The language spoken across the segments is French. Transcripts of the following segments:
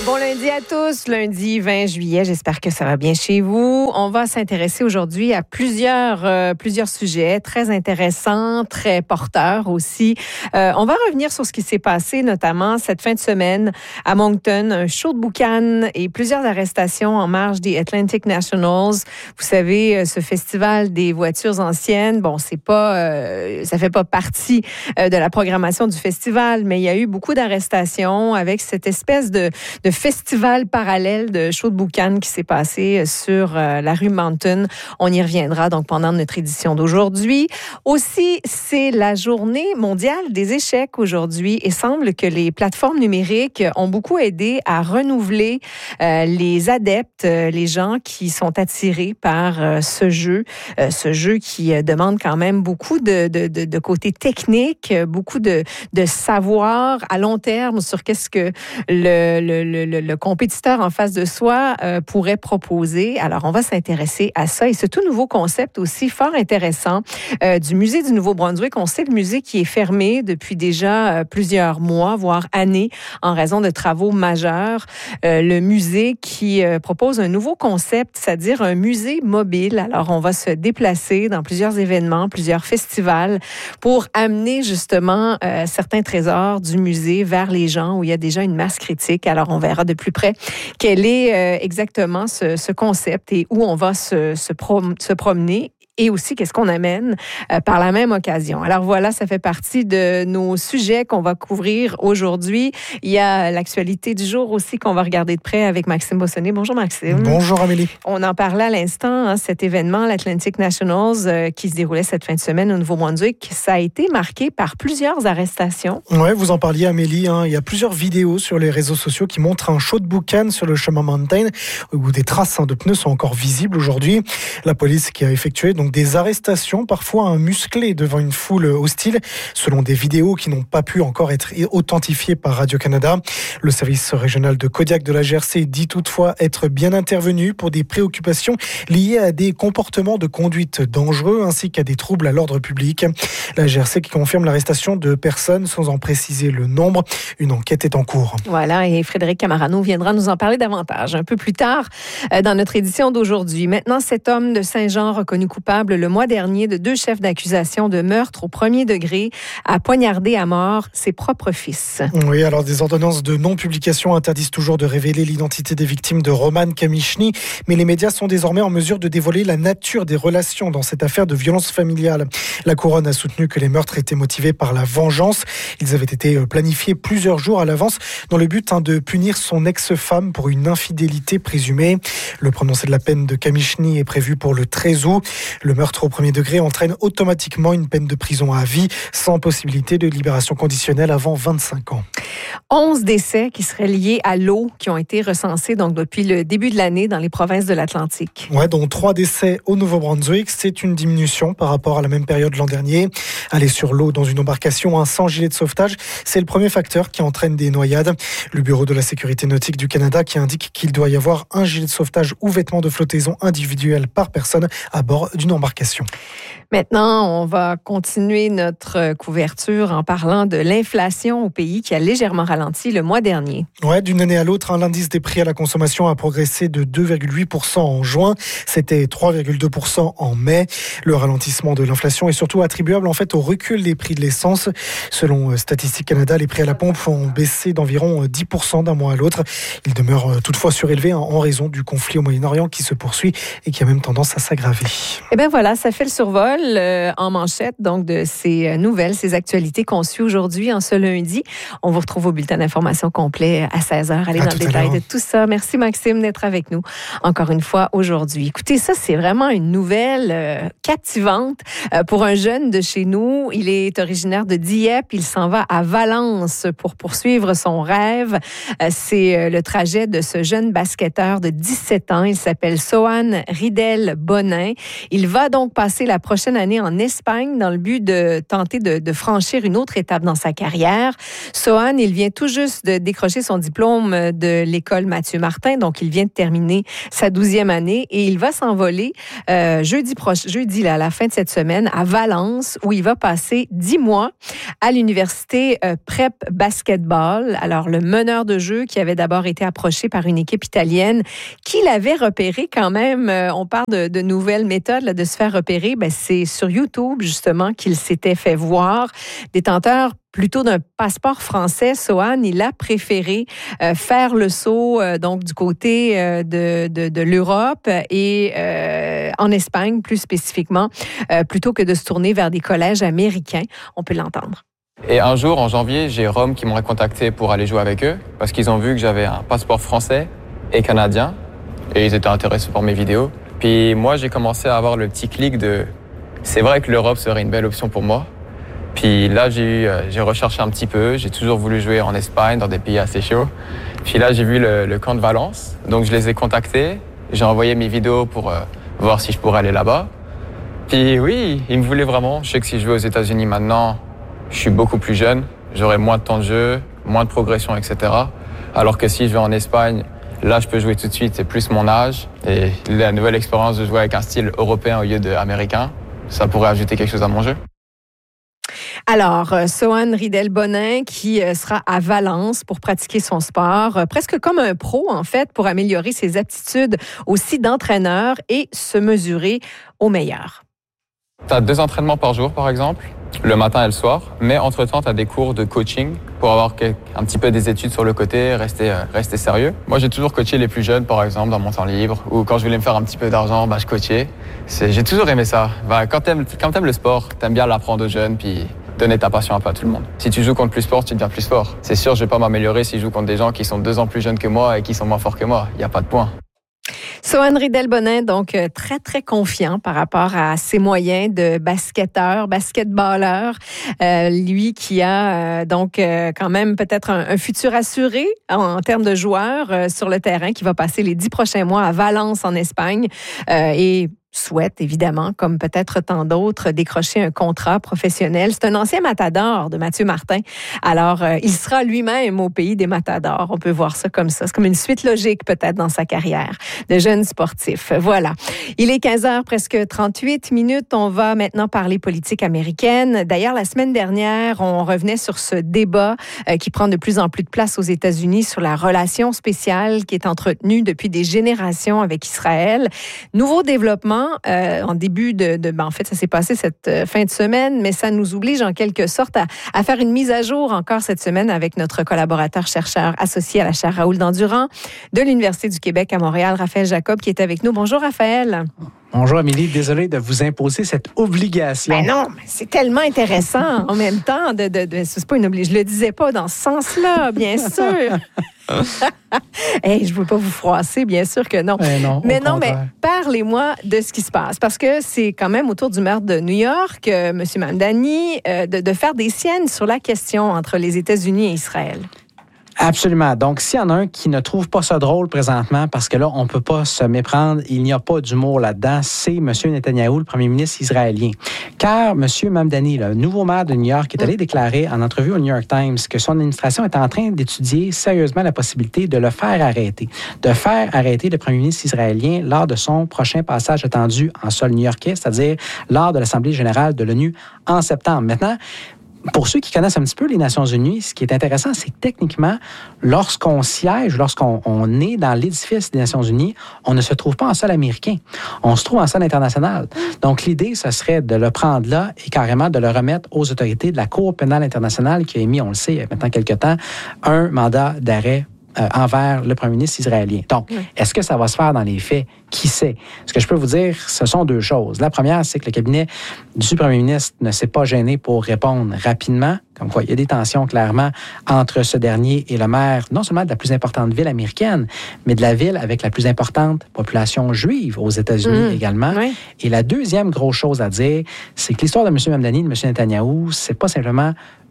Bon lundi à tous, lundi 20 juillet. J'espère que ça va bien chez vous. On va s'intéresser aujourd'hui à plusieurs sujets très intéressants, très porteurs aussi. On va revenir sur ce qui s'est passé, notamment cette fin de semaine à Moncton, un show de boucan et plusieurs arrestations en marge des Atlantic Nationals. Vous savez, ce festival des voitures anciennes, bon, c'est pas, ça fait pas partie de la programmation du festival, mais il y a eu beaucoup d'arrestations avec cette espèce de festival parallèle de show de boucan qui s'est passé sur la rue Mountain. On y reviendra donc pendant notre édition d'aujourd'hui. Aussi, c'est la journée mondiale des échecs aujourd'hui et semble que les plateformes numériques ont beaucoup aidé à renouveler les adeptes, les gens qui sont attirés par ce jeu qui demande quand même beaucoup de côté technique, beaucoup de savoir à long terme sur qu'est-ce que le compétiteur en face de soi pourrait proposer. Alors, on va s'intéresser à ça et ce tout nouveau concept aussi fort intéressant du musée du Nouveau-Brunswick. On sait le musée qui est fermé depuis déjà plusieurs mois, voire années, en raison de travaux majeurs. Le musée qui propose un nouveau concept, c'est-à-dire un musée mobile. Alors, on va se déplacer dans plusieurs événements, plusieurs festivals pour amener justement certains trésors du musée vers les gens où il y a déjà une masse critique. Alors, on verra de plus près quel est exactement ce concept et où on va se promener. Et aussi, qu'est-ce qu'on amène par la même occasion. Alors voilà, ça fait partie de nos sujets qu'on va couvrir aujourd'hui. Il y a l'actualité du jour aussi qu'on va regarder de près avec Maxime Bossonné. Bonjour Maxime. Bonjour Amélie. On en parlait à l'instant, cet événement, l'Atlantic Nationals, qui se déroulait cette fin de semaine au Nouveau-Brunswick, ça a été marqué par plusieurs arrestations. Ouais, vous en parliez Amélie, il y a plusieurs vidéos sur les réseaux sociaux qui montrent un show de boucan sur le chemin Mountain où des traces de pneus sont encore visibles aujourd'hui. La police qui a effectué donc des arrestations, parfois musclées devant une foule hostile, selon des vidéos qui n'ont pas pu encore être authentifiées par Radio-Canada. Le service régional de Kodiak de la GRC dit toutefois être bien intervenu pour des préoccupations liées à des comportements de conduite dangereux ainsi qu'à des troubles à l'ordre public. La GRC qui confirme l'arrestation de personnes sans en préciser le nombre. Une enquête est en cours. Voilà, et Frédéric Camarano viendra nous en parler davantage un peu plus tard dans notre édition d'aujourd'hui. Maintenant, cet homme de Saint-Jean reconnu coupable le mois dernier de 2 chefs d'accusation de meurtre au premier degré a poignardé à mort ses propres fils. Oui, alors des ordonnances de non-publication interdisent toujours de révéler l'identité des victimes de Roman Kamichny, mais les médias sont désormais en mesure de dévoiler la nature des relations dans cette affaire de violence familiale. La couronne a soutenu que les meurtres étaient motivés par la vengeance. Ils avaient été planifiés plusieurs jours à l'avance dans le but de punir son ex-femme pour une infidélité présumée. Le prononcé de la peine de Kamichny est prévu pour le 13 août. Le meurtre au premier degré entraîne automatiquement une peine de prison à vie, sans possibilité de libération conditionnelle avant 25 ans. 11 décès qui seraient liés à l'eau qui ont été recensés donc depuis le début de l'année dans les provinces de l'Atlantique. Ouais, dont 3 décès au Nouveau-Brunswick. C'est une diminution par rapport à la même période l'an dernier. Aller sur l'eau dans une embarcation sans gilet de sauvetage, c'est le premier facteur qui entraîne des noyades. Le Bureau de la sécurité nautique du Canada qui indique qu'il doit y avoir un gilet de sauvetage ou vêtements de flottaison individuel par personne à bord d'une embarcation. Maintenant, on va continuer notre couverture en parlant de l'inflation au pays qui a légèrement ralenti le mois dernier. Ouais, d'une année à l'autre, l'indice des prix à la consommation a progressé de 2,8% en juin. C'était 3,2% en mai. Le ralentissement de l'inflation est surtout attribuable en fait au recul des prix de l'essence. Selon Statistique Canada, les prix à la pompe ont baissé d'environ 10% d'un mois à l'autre. Ils demeurent toutefois surélevés en raison du conflit au Moyen-Orient qui se poursuit et qui a même tendance à s'aggraver. Eh bien voilà, ça fait le survol en manchette donc de ces nouvelles, ces actualités qu'on suit aujourd'hui en ce lundi. On vous retrouve au bulletin d'information complet à 16h. Allez dans le détail de tout ça. Merci Maxime d'être avec nous encore une fois aujourd'hui. Écoutez, ça c'est vraiment une nouvelle captivante pour un jeune de chez nous. Il est originaire de Dieppe. Il s'en va à Valence pour poursuivre son rêve. C'est le trajet de ce jeune basketteur de 17 ans. Il s'appelle Sohan Ridel-Bonin. Il va donc passer la prochaine année en Espagne dans le but de tenter de franchir une autre étape dans sa carrière. Sohan, il vient tout juste de décrocher son diplôme de l'école Mathieu Martin, donc il vient de terminer sa 12e année et il va s'envoler jeudi, à la fin de cette semaine, à Valence, où il va passer 10 mois à l'université Prep Basketball. Alors, le meneur de jeu qui avait d'abord été approché par une équipe italienne qui l'avait repéré quand même. On parle de nouvelles méthodes là, de se faire repérer. Ben, c'est sur YouTube, justement, qu'il s'était fait voir. Détenteur plutôt d'un passeport français, Sohan, il a préféré faire le saut donc du côté de l'Europe et en Espagne plus spécifiquement, plutôt que de se tourner vers des collèges américains. On peut l'entendre. Et un jour, en janvier, j'ai Rome qui m'ont contacté pour aller jouer avec eux parce qu'ils ont vu que j'avais un passeport français et canadien et ils étaient intéressés par mes vidéos. Puis moi, j'ai commencé à avoir le petit clic de « c'est vrai que l'Europe serait une belle option pour moi ». Puis là, j'ai recherché un petit peu. J'ai toujours voulu jouer en Espagne, dans des pays assez chauds. Puis là, j'ai vu le camp de Valence. Donc, je les ai contactés. J'ai envoyé mes vidéos pour voir si je pourrais aller là-bas. Puis oui, ils me voulaient vraiment. Je sais que si je vais aux États-Unis maintenant, je suis beaucoup plus jeune. J'aurai moins de temps de jeu, moins de progression, etc. Alors que si je vais en Espagne, là, je peux jouer tout de suite. C'est plus mon âge. Et la nouvelle expérience de jouer avec un style européen au lieu d'américain, ça pourrait ajouter quelque chose à mon jeu. Alors, Sohan Riedel-Bonin qui sera à Valence pour pratiquer son sport, presque comme un pro en fait, pour améliorer ses aptitudes aussi d'entraîneur et se mesurer au meilleur. Tu as 2 entraînements par jour, par exemple, le matin et le soir, mais entre-temps, tu as des cours de coaching pour avoir un petit peu des études sur le côté, rester sérieux. Moi, j'ai toujours coaché les plus jeunes, par exemple, dans mon temps libre, ou quand je voulais me faire un petit peu d'argent, je coachais. J'ai toujours aimé ça. Quand t'aimes le sport, t'aimes bien l'apprendre aux jeunes, puis donner ta passion un peu à tout le monde. Si tu joues contre plus fort, tu deviens plus fort. C'est sûr, je vais pas m'améliorer si je joue contre des gens qui sont 2 ans plus jeunes que moi et qui sont moins forts que moi. Il n'y a pas de point. Sohan Riedel-Bonin, donc très, très confiant par rapport à ses moyens de basketballeur. Lui qui a donc quand même peut-être un futur assuré en termes de joueur sur le terrain, qui va passer les 10 prochains mois à Valence en Espagne et souhaite, évidemment, comme peut-être tant d'autres, décrocher un contrat professionnel. C'est un ancien matador de Mathieu Martin. Alors, il sera lui-même au pays des matadors. On peut voir ça comme ça. C'est comme une suite logique, peut-être, dans sa carrière de jeune sportif. Voilà. Il est 15h, presque 38 minutes. On va maintenant parler politique américaine. D'ailleurs, la semaine dernière, on revenait sur ce débat qui prend de plus en plus de place aux États-Unis sur la relation spéciale qui est entretenue depuis des générations avec Israël. Nouveau développement en début en fait, ça s'est passé cette fin de semaine, mais ça nous oblige en quelque sorte à faire une mise à jour encore cette semaine avec notre collaborateur chercheur associé à la chaire Raoul Dandurand de l'Université du Québec à Montréal, Raphaël Jacob, qui est avec nous. Bonjour, Raphaël. Bonjour, Amélie. Désolée de vous imposer cette obligation. Ben non, mais c'est tellement intéressant en même temps. C'est pas une obligation. Je le disais pas dans ce sens-là, bien sûr. Hey, je ne veux pas vous froisser, bien sûr que non. Mais parlez-moi de ce qui se passe. Parce que c'est quand même autour du maire de New York, M. Mamdani, de faire des siennes sur la question entre les États-Unis et Israël. Absolument. Donc, s'il y en a un qui ne trouve pas ça drôle présentement, parce que là, on ne peut pas se méprendre, il n'y a pas d'humour là-dedans, c'est M. Netanyahou, le premier ministre israélien. Car M. Mamdani, le nouveau maire de New York, est allé déclarer en entrevue au New York Times que son administration est en train d'étudier sérieusement la possibilité de le faire arrêter. De faire arrêter le premier ministre israélien lors de son prochain passage attendu en sol new-yorkais, c'est-à-dire lors de l'Assemblée générale de l'ONU en septembre. Maintenant, pour ceux qui connaissent un petit peu les Nations unies, ce qui est intéressant, c'est que techniquement, lorsqu'on siège, lorsqu'on est dans l'édifice des Nations unies, on ne se trouve pas en sol américain. On se trouve en sol international. Donc, l'idée, ce serait de le prendre là et carrément de le remettre aux autorités de la Cour pénale internationale qui a émis, on le sait, il y a maintenant quelque temps, un mandat d'arrêt envers le premier ministre israélien. Donc, est-ce que ça va se faire dans les faits? Qui sait? Ce que je peux vous dire, ce sont 2 choses. La première, c'est que le cabinet du premier ministre ne s'est pas gêné pour répondre rapidement. Comme quoi, il y a des tensions clairement entre ce dernier et le maire, non seulement de la plus importante ville américaine, mais de la ville avec la plus importante population juive aux États-Unis également. Oui. Et la deuxième grosse chose à dire, c'est que l'histoire de M. Mamdani et de M. Netanyahou, c'est pas simplement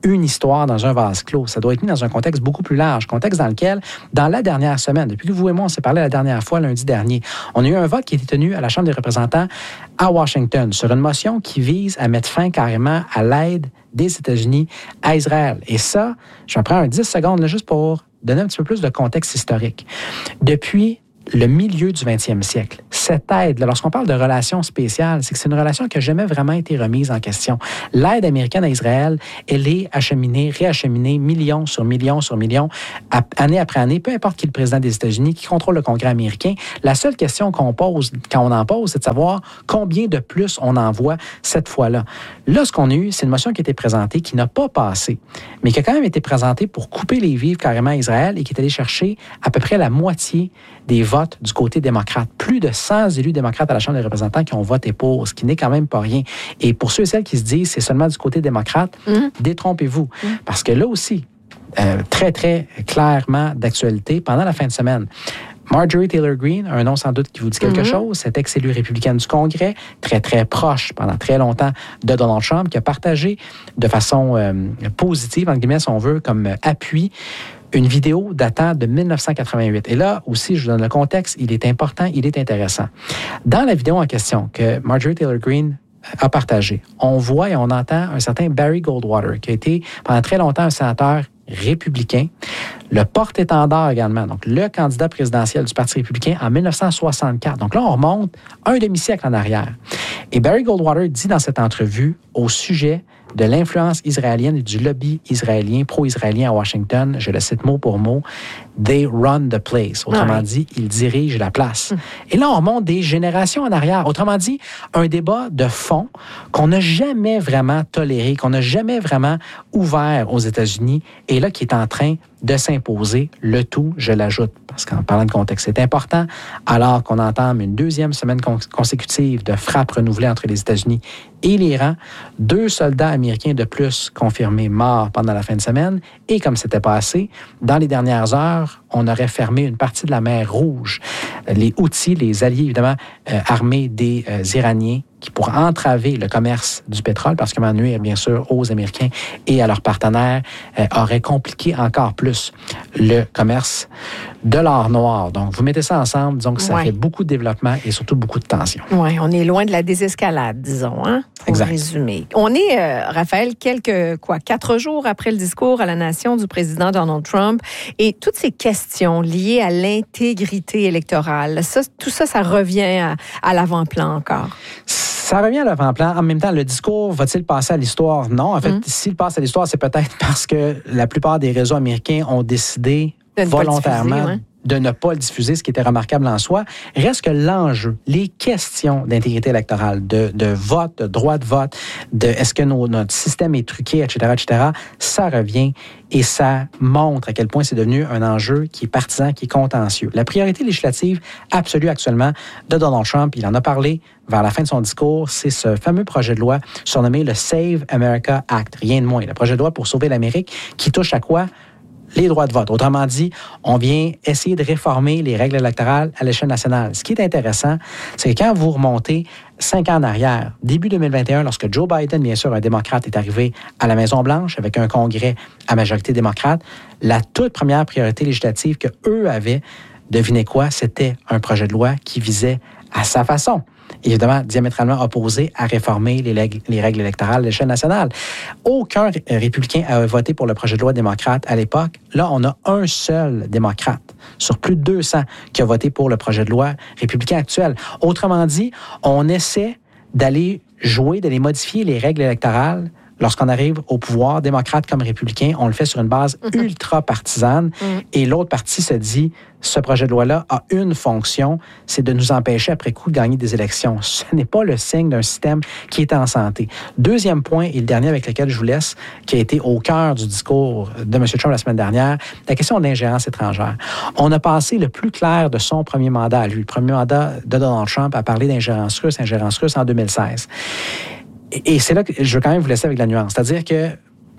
une histoire dans un vase clos. Ça doit être mis dans un contexte beaucoup plus large, contexte dans lequel, dans la dernière semaine, depuis que vous et moi, on s'est parlé la dernière fois, lundi dernier, on a eu un vote qui a été tenu à la Chambre des représentants à Washington sur une motion qui vise à mettre fin carrément à l'aide des États-Unis à Israël. Et ça, je me prends un 10 secondes là, juste pour donner un petit peu plus de contexte historique. Depuis le milieu du 20e siècle, cette aide, lorsqu'on parle de relations spéciales, c'est que c'est une relation qui n'a jamais vraiment été remise en question. L'aide américaine à Israël, elle est acheminée, réacheminée, millions sur millions sur millions, année après année, peu importe qui est le président des États-Unis, qui contrôle le Congrès américain. La seule question qu'on pose, quand on en pose, c'est de savoir combien de plus on envoie cette fois-là. Là, ce qu'on a eu, c'est une motion qui a été présentée, qui n'a pas passé, mais qui a quand même été présentée pour couper les vivres carrément à Israël et qui est allée chercher à peu près la moitié des votes du côté démocrate. Plus de 100 élus démocrates à la Chambre des représentants qui ont voté pour, ce qui n'est quand même pas rien. Et pour ceux et celles qui se disent c'est seulement du côté démocrate, détrompez-vous. Parce que là aussi, très, très clairement d'actualité, pendant la fin de semaine, Marjorie Taylor Greene, un nom sans doute qui vous dit quelque chose, cette ex-élue républicaine du Congrès, très, très proche pendant très longtemps de Donald Trump, qui a partagé de façon positive, entre guillemets, si on veut, comme appui, une vidéo datant de 1988. Et là aussi, je vous donne le contexte, il est important, il est intéressant. Dans la vidéo en question que Marjorie Taylor Greene a partagée, on voit et on entend un certain Barry Goldwater, qui a été pendant très longtemps un sénateur républicain, le porte-étendard également, donc le candidat présidentiel du Parti républicain en 1964. Donc là, on remonte un demi-siècle en arrière. Et Barry Goldwater dit dans cette entrevue au sujet de l'influence israélienne et du lobby israélien, pro-israélien à Washington, je le cite mot pour mot, « They run the place ». Autrement dit, ils dirigent la place. Et là, on remonte des générations en arrière. Autrement dit, un débat de fond qu'on n'a jamais vraiment toléré, qu'on n'a jamais vraiment ouvert aux États-Unis, et là, qui est en train de s'imposer, le tout, je l'ajoute, parce qu'en parlant de contexte, c'est important, alors qu'on entame une deuxième semaine consécutive de frappes renouvelées entre les États-Unis et l'Iran, 2 soldats américains de plus confirmés morts pendant la fin de semaine, et comme c'était passé, dans les dernières heures, on aurait fermé une partie de la mer Rouge. Les Houthis, les alliés évidemment armés des Iraniens, qui pourraient entraver le commerce du pétrole, parce que nuire bien sûr aux Américains et à leurs partenaires, aurait compliqué encore plus le commerce de l'or noir. Donc, vous mettez ça ensemble, disons que ça fait beaucoup de développement et surtout beaucoup de tension. Oui, on est loin de la désescalade, disons, hein, pour résumer. On est, Raphaël, 4 jours après le discours à la nation du président Donald Trump, et toutes ces questions liées à l'intégrité électorale, tout ça revient à l'avant-plan encore. Ça revient à l'avant-plan. En même temps, le discours va-t-il passer à l'histoire? Non. En fait, s'il passe à l'histoire, c'est peut-être parce que la plupart des réseaux américains ont décidé volontairement de ne pas le diffuser, ce qui était remarquable en soi. Reste que l'enjeu, les questions d'intégrité électorale, de vote, de droit de vote, de est-ce que notre système est truqué, etc., ça revient et ça montre à quel point c'est devenu un enjeu qui est partisan, qui est contentieux. La priorité législative absolue actuellement de Donald Trump, il en a parlé vers la fin de son discours, c'est ce fameux projet de loi surnommé le Save America Act, rien de moins. Le projet de loi pour sauver l'Amérique qui touche à quoi? Les droits de vote. Autrement dit, on vient essayer de réformer les règles électorales à l'échelle nationale. Ce qui est intéressant, c'est que quand vous remontez 5 ans en arrière, début 2021, lorsque Joe Biden, bien sûr, un démocrate, est arrivé à la Maison-Blanche avec un congrès à majorité démocrate, la toute première priorité législative qu'eux avaient, devinez quoi, c'était un projet de loi qui visait à sa façon, évidemment diamétralement opposé à réformer les règles électorales à l'échelle nationale. Aucun républicain a voté pour le projet de loi démocrate à l'époque. Là, on a un seul démocrate sur plus de 200 qui a voté pour le projet de loi républicain actuel. Autrement dit, on essaie d'aller modifier les règles électorales. Lorsqu'on arrive au pouvoir, démocrate comme républicain, on le fait sur une base ultra partisane. Et l'autre parti se dit, ce projet de loi-là a une fonction, c'est de nous empêcher après coup de gagner des élections. Ce n'est pas le signe d'un système qui est en santé. Deuxième point, et le dernier avec lequel je vous laisse, qui a été au cœur du discours de M. Trump la semaine dernière, la question de l'ingérence étrangère. On a passé le plus clair de son premier mandat à lui. Le premier mandat de Donald Trump a parlé d'ingérence russe en 2016. Et c'est là que je veux quand même vous laisser avec la nuance. C'est-à-dire que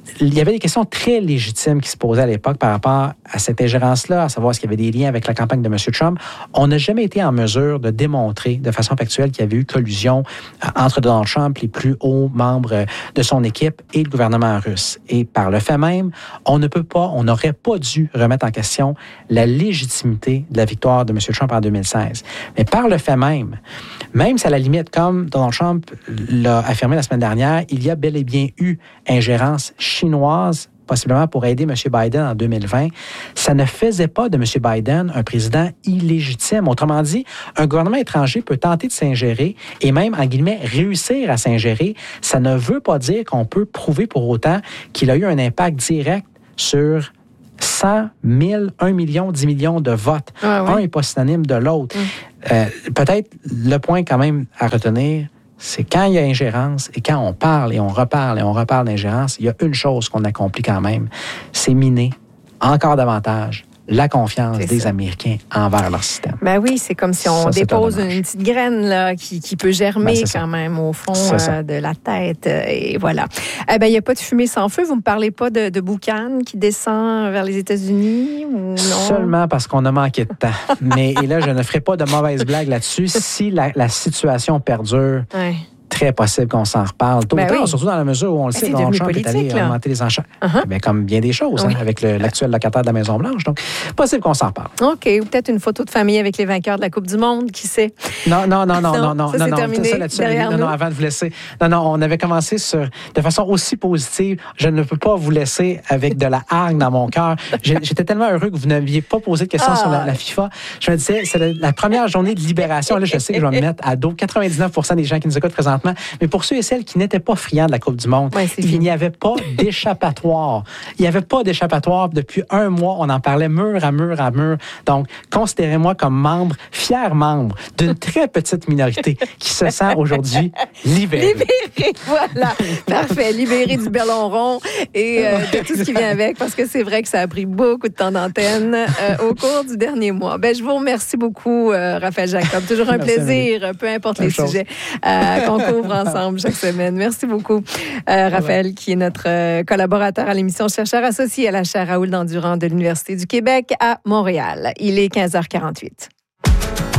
il y avait des questions très légitimes qui se posaient à l'époque par rapport à cette ingérence-là, à savoir s'il y avait des liens avec la campagne de M. Trump. On n'a jamais été en mesure de démontrer de façon factuelle qu'il y avait eu collusion entre Donald Trump, les plus hauts membres de son équipe et le gouvernement russe. Et par le fait même, on n'aurait pas dû remettre en question la légitimité de la victoire de M. Trump en 2016. Mais par le fait même si à la limite, comme Donald Trump l'a affirmé la semaine dernière, il y a bel et bien eu ingérence chinoise, possiblement pour aider M. Biden en 2020, ça ne faisait pas de M. Biden un président illégitime. Autrement dit, un gouvernement étranger peut tenter de s'ingérer et même, en guillemets, réussir à s'ingérer. Ça ne veut pas dire qu'on peut prouver pour autant qu'il a eu un impact direct sur 100, 1000, 1 million, 10 millions de votes. Un n'est pas synonyme de l'autre. Peut-être le point quand même à retenir, c'est quand il y a ingérence et quand on parle et on reparle d'ingérence, il y a une chose qu'on accomplit quand même, c'est miner encore davantage la confiance des Américains envers leur système. Ben oui, c'est comme si on dépose une petite graine là, qui peut germer quand même au fond de la tête. Et voilà. Il n'y a pas de fumée sans feu. Vous ne me parlez pas de boucan qui descend vers les États-Unis ou non? Seulement parce qu'on a manqué de temps. Mais et là, je ne ferai pas de mauvaises blagues là-dessus. Si la situation perdure, très possible qu'on s'en reparle tôt ou tard, surtout dans la mesure où on le sait, Donald Trump est allé augmenter les enchères. Comme bien des choses, avec l'actuel locataire de la Maison-Blanche. Donc, possible qu'on s'en reparle. OK. Ou peut-être une photo de famille avec les vainqueurs de la Coupe du Monde, qui sait? Non. Ça, c'est terminé derrière nous. Avant de vous laisser. Non, on avait commencé de façon aussi positive. Je ne peux pas vous laisser avec de la hargne dans mon cœur. J'étais tellement heureux que vous n'aviez pas posé de questions sur la FIFA. Je me disais, c'est la première journée de libération. Là, je sais que je vais me mettre à dos 99% des gens qui nous écoutent présentement. Mais pour ceux et celles qui n'étaient pas friands de la Coupe du Monde, il n'y avait pas d'échappatoire. Il n'y avait pas d'échappatoire. Depuis un mois, on en parlait mur à mur. Donc, considérez-moi comme fier membre d'une très petite minorité qui se sent aujourd'hui libérée. Libérée, voilà. Parfait. Libérée du ballon rond et de tout ce qui vient avec, parce que c'est vrai que ça a pris beaucoup de temps d'antenne au cours du dernier mois. Je vous remercie beaucoup, Raphaël Jacob. Toujours un plaisir, peu importe les sujets qu'on couvre ensemble chaque semaine. Merci beaucoup, Raphaël, qui est notre collaborateur à l'émission Chercheur associé à la chaire Raoul Dandurand de l'Université du Québec à Montréal. Il est 15h48.